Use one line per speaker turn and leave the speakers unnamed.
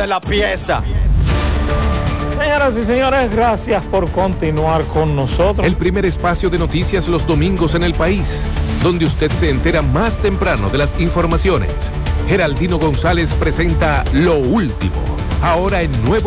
de la pieza.
Señoras y señores, gracias por continuar con nosotros.
El primer espacio de noticias los domingos en el país, donde usted se entera más temprano de las informaciones. Geraldino González presenta Lo Último, ahora en Nuevo